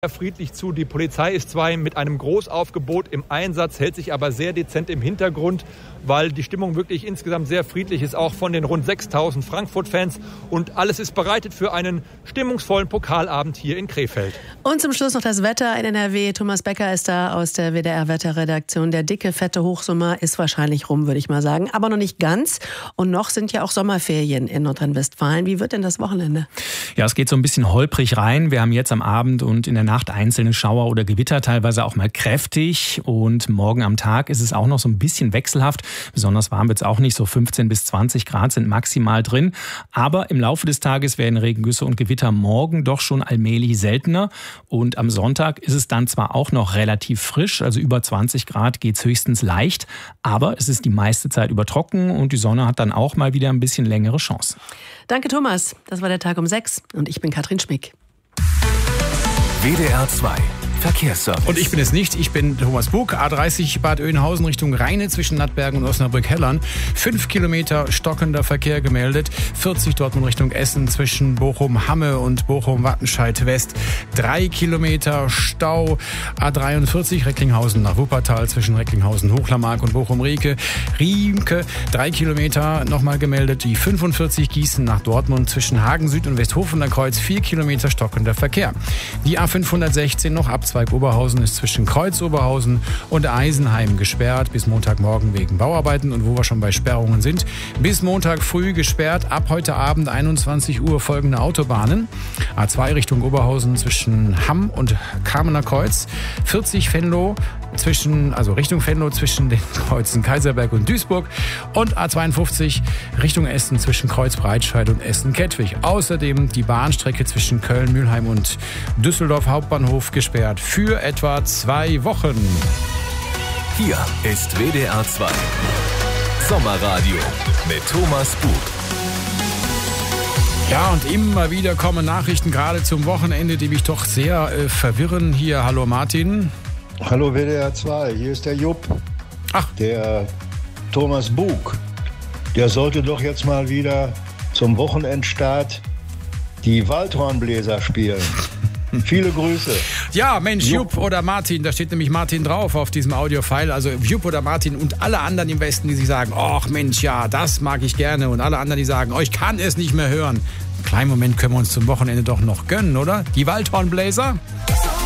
friedlich zu. Die Polizei ist zwar mit einem Großaufgebot im Einsatz, hält sich aber sehr dezent im Hintergrund, weil die Stimmung wirklich insgesamt sehr friedlich ist, auch von den rund 6.000 Frankfurt-Fans. Und alles ist bereitet für einen stimmungsvollen Pokalabend hier in Krefeld. Und zum Schluss noch das Wetter in NRW. Thomas Becker ist da aus der WDR-Wetterredaktion. Der dicke, fette Hochsommer ist wahrscheinlich rum, würde ich mal sagen. Aber noch nicht ganz. Und noch sind ja auch Sommerferien in Nordrhein-Westfalen. Wie wird denn das Wochenende? Ja, es geht so ein bisschen holprig rein. Wir haben jetzt am Abend und in der Nacht einzelne Schauer oder Gewitter, teilweise auch mal kräftig. Und morgen am Tag ist es auch noch so ein bisschen wechselhaft. Besonders warm wird es auch nicht, so 15 bis 20 Grad sind maximal drin. Aber im Laufe des Tages werden Regengüsse und Gewitter morgen doch schon allmählich seltener. Und am Sonntag ist es dann zwar auch noch relativ frisch, also über 20 Grad geht es höchstens leicht. Aber es ist die meiste Zeit über trocken und die Sonne hat dann auch mal wieder ein bisschen längere Chance. Danke, Thomas. Das war der Tag um 6 und ich bin Katrin Schmick. WDR 2 Verkehrsservice. Und ich bin es nicht, ich bin Thomas Bug, A30 Bad Oeynhausen Richtung Rheine zwischen Nattbergen und Osnabrück-Hellern. 5 Kilometer stockender Verkehr gemeldet. 40 Dortmund Richtung Essen zwischen Bochum-Hamme und Bochum-Wattenscheid-West. 3 Kilometer Stau. A43 Recklinghausen nach Wuppertal zwischen Recklinghausen-Hochlarmark und Bochum-Riemke. 3 Kilometer nochmal gemeldet. Die 45 Gießen nach Dortmund zwischen Hagen Süd und Westhofener Kreuz. 4 Kilometer stockender Verkehr. Die A516 noch ab Zweig Oberhausen ist zwischen Kreuz Oberhausen und Eisenheim gesperrt. Bis Montagmorgen wegen Bauarbeiten. Und wo wir schon bei Sperrungen sind, bis Montag früh gesperrt. Ab heute Abend 21 Uhr folgende Autobahnen. A2 Richtung Oberhausen zwischen Hamm und Kamener Kreuz. 40 Venlo Richtung Venlo zwischen den Kreuzen Kaiserberg und Duisburg. Und A52 Richtung Essen zwischen Kreuz Breitscheid und Essen-Kettwig. Außerdem die Bahnstrecke zwischen Köln, Mülheim und Düsseldorf Hauptbahnhof gesperrt für etwa 2 Wochen. Hier ist WDR 2 Sommerradio mit Thomas Bug. Ja, und immer wieder kommen Nachrichten, gerade zum Wochenende, die mich doch sehr verwirren. Hier, hallo Martin. Hallo WDR 2, hier ist der Jupp. Ach. Der Thomas Bug. Der sollte doch jetzt mal wieder zum Wochenendstart die Waldhornbläser spielen. Viele Grüße. Ja, Mensch, Jupp oder Martin, da steht nämlich Martin drauf auf diesem Audiofile. Also Jupp oder Martin und alle anderen im Westen, die sich sagen, ach Mensch, ja, das mag ich gerne. Und alle anderen, die sagen, oh, ich kann es nicht mehr hören. Einen kleinen Moment können wir uns zum Wochenende doch noch gönnen, oder? Die Waldhornbläser.